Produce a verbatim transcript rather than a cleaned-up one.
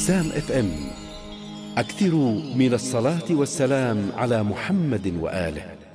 ميزان اف ام. أكثروا من الصلاة والسلام على محمد وآله.